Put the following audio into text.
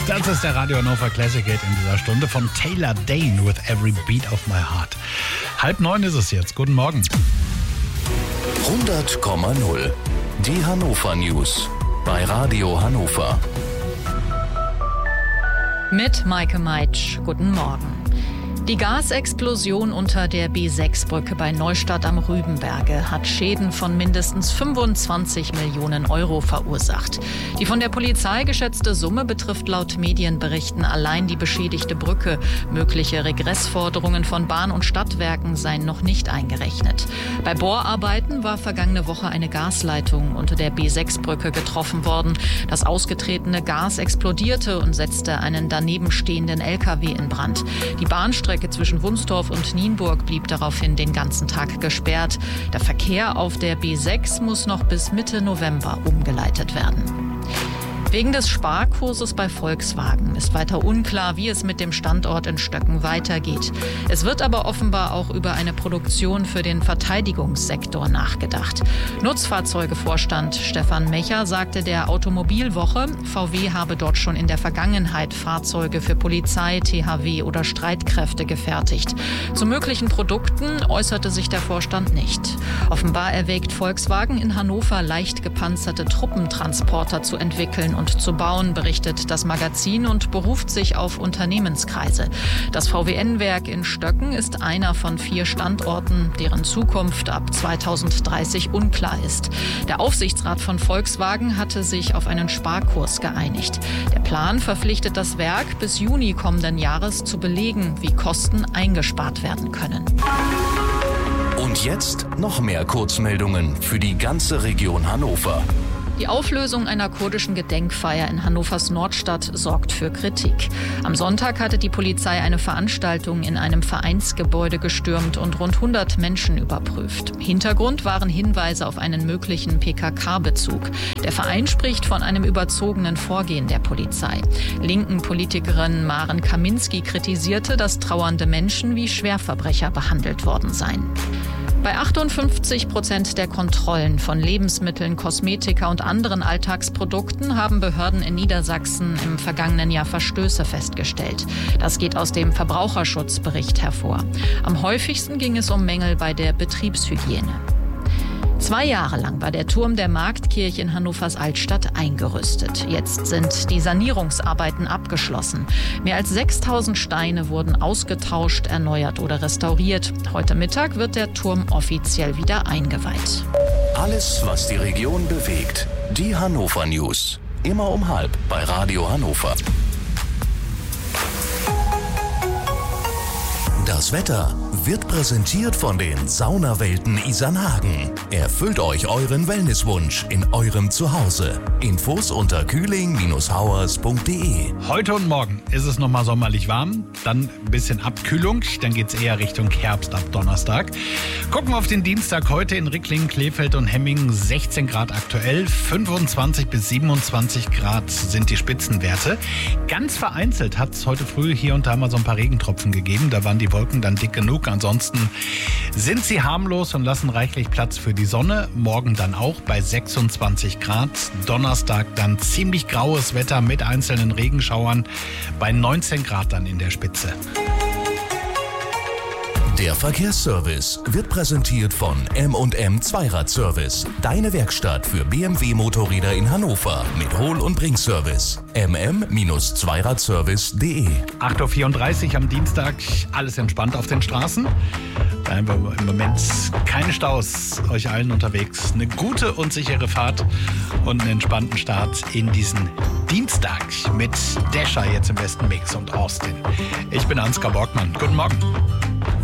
Das ist der Radio Hannover Classic Hit in dieser Stunde von Taylor Dayne with Every Beat of My Heart. 8:30 ist es jetzt. Guten Morgen. 100,0. Die Hannover News bei Radio Hannover. Mit Maike Meitsch. Guten Morgen. Die Gasexplosion unter der B6-Brücke bei Neustadt am Rübenberge hat Schäden von mindestens 25 Millionen Euro verursacht. Die von der Polizei geschätzte Summe betrifft laut Medienberichten allein die beschädigte Brücke. Mögliche Regressforderungen von Bahn- und Stadtwerken seien noch nicht eingerechnet. Bei Bohrarbeiten war vergangene Woche eine Gasleitung unter der B6-Brücke getroffen worden. Das ausgetretene Gas explodierte und setzte einen daneben stehenden LKW in Brand. Die Bahnstrecke zwischen Wunstorf und Nienburg blieb daraufhin den ganzen Tag gesperrt. Der Verkehr auf der B6 muss noch bis Mitte November umgeleitet werden. Wegen des Sparkurses bei Volkswagen ist weiter unklar, wie es mit dem Standort in Stöcken weitergeht. Es wird aber offenbar auch über eine Produktion für den Verteidigungssektor nachgedacht. Nutzfahrzeugevorstand Stefan Mecher sagte der Automobilwoche, VW habe dort schon in der Vergangenheit Fahrzeuge für Polizei, THW oder Streitkräfte gefertigt. Zu möglichen Produkten äußerte sich der Vorstand nicht. Offenbar erwägt Volkswagen in Hannover leicht gepanzerte Truppentransporter zu entwickeln und zu bauen, berichtet das Magazin und beruft sich auf Unternehmenskreise. Das VWN-Werk in Stöcken ist einer von 4 Standorten, deren Zukunft ab 2030 unklar ist. Der Aufsichtsrat von Volkswagen hatte sich auf einen Sparkurs geeinigt. Der Plan verpflichtet das Werk, bis Juni kommenden Jahres zu belegen, wie Kosten eingespart werden können. Und jetzt noch mehr Kurzmeldungen für die ganze Region Hannover. Die Auflösung einer kurdischen Gedenkfeier in Hannovers Nordstadt sorgt für Kritik. Am Sonntag hatte die Polizei eine Veranstaltung in einem Vereinsgebäude gestürmt und rund 100 Menschen überprüft. Hintergrund waren Hinweise auf einen möglichen PKK-Bezug. Der Verein spricht von einem überzogenen Vorgehen der Polizei. Linken Politikerin Maren Kaminski kritisierte, dass trauernde Menschen wie Schwerverbrecher behandelt worden seien. Bei 58% der Kontrollen von Lebensmitteln, Kosmetika und anderen Alltagsprodukten haben Behörden in Niedersachsen im vergangenen Jahr Verstöße festgestellt. Das geht aus dem Verbraucherschutzbericht hervor. Am häufigsten ging es um Mängel bei der Betriebshygiene. 2 Jahre lang war der Turm der Marktkirche in Hannovers Altstadt eingerüstet. Jetzt sind die Sanierungsarbeiten abgeschlossen. Mehr als 6.000 Steine wurden ausgetauscht, erneuert oder restauriert. Heute Mittag wird der Turm offiziell wieder eingeweiht. Alles, was die Region bewegt. Die Hannover News. Immer um 12:30 bei Radio Hannover. Das Wetter wird präsentiert von den Saunawelten Isernhagen. Erfüllt euch euren Wellnesswunsch in eurem Zuhause. Infos unter kühling-hauers.de. Heute und morgen ist es nochmal sommerlich warm, dann ein bisschen Abkühlung, dann geht es eher Richtung Herbst ab Donnerstag. Gucken wir auf den Dienstag heute in Ricklingen, Krefeld und Hemmingen, 16 Grad aktuell, 25 bis 27 Grad sind die Spitzenwerte. Ganz vereinzelt hat es heute früh hier und da mal so ein paar Regentropfen gegeben, da waren die Wolken dann dick genug. Ansonsten sind sie harmlos und lassen reichlich Platz für die Sonne. Morgen dann auch bei 26 Grad. Donnerstag dann ziemlich graues Wetter mit einzelnen Regenschauern bei 19 Grad dann in der Spitze. Der Verkehrsservice wird präsentiert von M&M Zweiradservice. Deine Werkstatt für BMW-Motorräder in Hannover mit Hol- und Bringservice. mm-zweiradservice.de. 8:34 Uhr am Dienstag, alles entspannt auf den Straßen. Da haben wir im Moment keine Staus, euch allen unterwegs. Eine gute und sichere Fahrt und einen entspannten Start in diesen Dienstag mit Dasher jetzt im besten Mix und Austin. Ich bin Ansgar Borgmann. Guten Morgen.